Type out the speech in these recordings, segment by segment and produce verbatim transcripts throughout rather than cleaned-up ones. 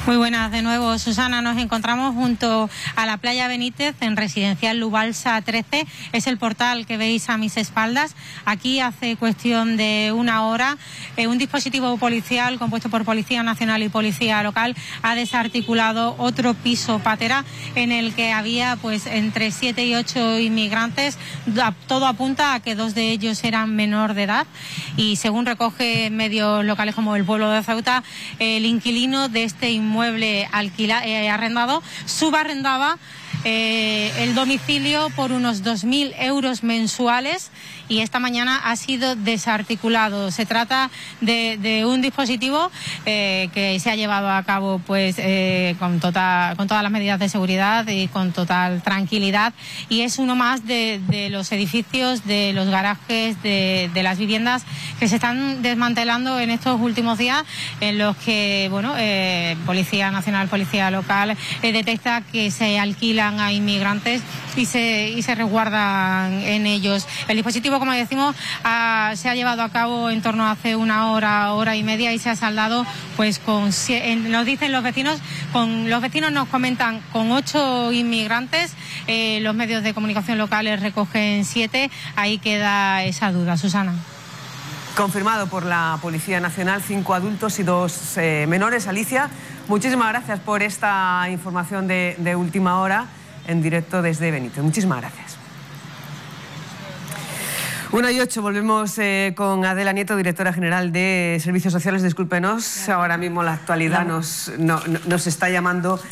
Muy buenas de nuevo, Susana. Nos encontramos junto a la playa Benítez en Residencial Lubalsa trece. Es el portal que veis a mis espaldas. Aquí hace cuestión de una hora eh, un dispositivo policial compuesto por Policía Nacional y Policía Local ha desarticulado otro piso patera en el que había pues entre siete y ocho inmigrantes. Todo apunta a que dos de ellos eran menor de edad y según recoge medios locales como El Pueblo de Ceuta, el inquilino de este inmueble inmueble alquila, eh, arrendado, subarrendaba eh, el domicilio por unos dos mil euros mensuales y esta mañana ha sido desarticulado. Se trata de, de un dispositivo eh, que se ha llevado a cabo pues eh, con, total, con todas las medidas de seguridad y con total tranquilidad y es uno más de, de los edificios, de los garajes, de, de las viviendas que se están desmantelando en estos últimos días, en los que bueno eh, Policía Nacional, Policía Local eh, detecta que se alquilan a inmigrantes y se, y se resguardan en ellos. El dispositivo, como decimos, ha, se ha llevado a cabo en torno a hace una hora, hora y media y se ha saldado, pues con, nos dicen los vecinos, con los vecinos nos comentan con ocho inmigrantes, eh, los medios de comunicación locales recogen siete, ahí queda esa duda, Susana. Confirmado por la Policía Nacional, cinco adultos y dos eh, menores. Alicia, muchísimas gracias por esta información de, de última hora en directo desde Benítez. Muchísimas gracias. Una y ocho, volvemos eh, con Adela Nieto, directora general de Servicios Sociales. Discúlpenos, ahora mismo la actualidad nos, no, nos está llamando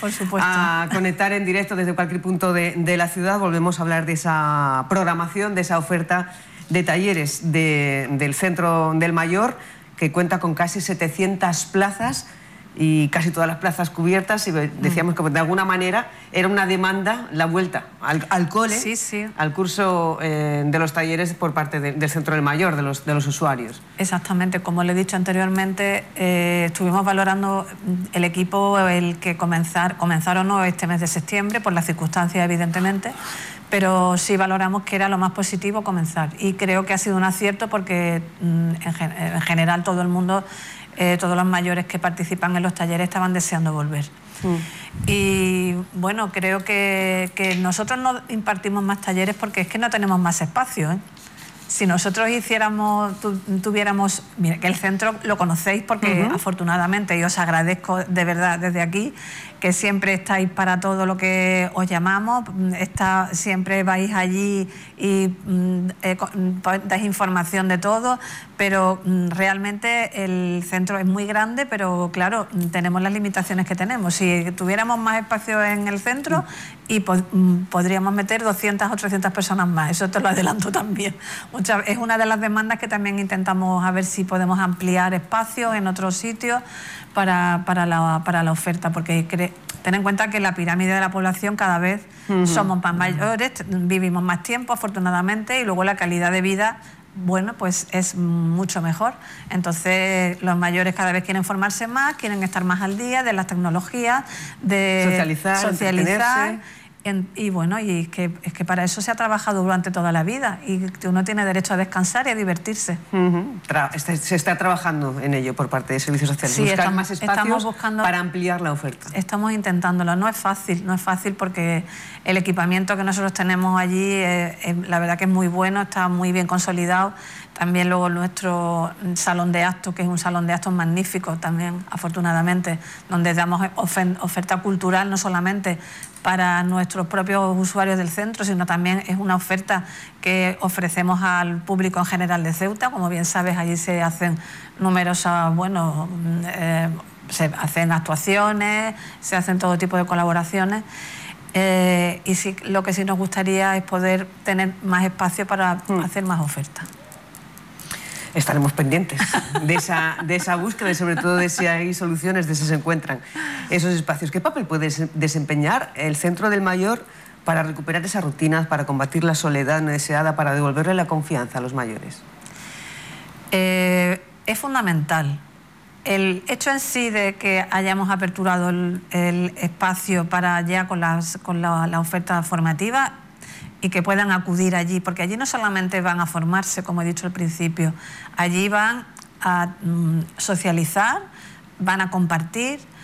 a conectar en directo desde cualquier punto de, de la ciudad. Volvemos a hablar de esa programación, de esa oferta de talleres de, del Centro del Mayor, que cuenta con casi setecientas plazas y casi todas las plazas cubiertas, y decíamos que de alguna manera era una demanda la vuelta al, al cole, sí, sí. al curso eh, de los talleres por parte de, del Centro del Mayor, de los, de los usuarios. Exactamente, como le he dicho anteriormente, eh, estuvimos valorando el equipo, el que comenzar, comenzar o no este mes de septiembre, por las circunstancias evidentemente, pero sí valoramos que era lo más positivo comenzar y creo que ha sido un acierto porque en, en general todo el mundo, eh, todos los mayores que participan en los talleres estaban deseando volver. Mm. Y bueno, creo que, que nosotros no impartimos más talleres porque es que no tenemos más espacio, ¿eh? Si nosotros hiciéramos, tu, tuviéramos, mira, que el centro lo conocéis porque uh-huh. afortunadamente, y os agradezco de verdad desde aquí, que siempre estáis para todo lo que os llamamos, está, siempre vais allí y eh, dais información de todo, pero realmente el centro es muy grande, pero claro, tenemos las limitaciones que tenemos. Si tuviéramos más espacio en el centro, y pod podríamos meter doscientas o trescientas personas más, eso te lo adelanto también. Muchas, es una de las demandas que también intentamos a ver si podemos ampliar espacios en otros sitios para, para, la, para la oferta, porque cre ten en cuenta que la pirámide de la población cada vez uh-huh. somos más mayores, vivimos más tiempo afortunadamente y luego la calidad de vida, bueno, pues es mucho mejor. Entonces los mayores cada vez quieren formarse más, quieren estar más al día de las tecnologías, de socializar, socializar en, y bueno, y es que, es que para eso se ha trabajado durante toda la vida y uno tiene derecho a descansar y a divertirse. Uh-huh. Tra- se está trabajando en ello por parte de Servicios Sociales, sí, buscar estamos, más espacios buscando, para ampliar la oferta. Estamos intentándolo, no es fácil, no es fácil porque el equipamiento que nosotros tenemos allí, eh, eh, la verdad que es muy bueno, está muy bien consolidado. También luego nuestro salón de actos, que es un salón de actos magnífico también, afortunadamente, donde damos oferta cultural no solamente para nuestros propios usuarios del centro, sino también es una oferta que ofrecemos al público en general de Ceuta. Como bien sabes, allí se hacen numerosas, bueno, eh, se hacen actuaciones, se hacen todo tipo de colaboraciones. Eh, y sí, lo que sí nos gustaría es poder tener más espacio para mm. hacer más ofertas. Estaremos pendientes de esa, de esa búsqueda y sobre todo de si hay soluciones, de si se encuentran esos espacios. ¿Qué papel puede desempeñar el Centro del Mayor para recuperar esas rutinas, para combatir la soledad no deseada, para devolverle la confianza a los mayores? Eh, es fundamental. El hecho en sí de que hayamos aperturado el, el espacio para ya con, las, con la, la oferta formativa y que puedan acudir allí, porque allí no solamente van a formarse, como he dicho al principio, allí van a mm, socializar, van a compartir,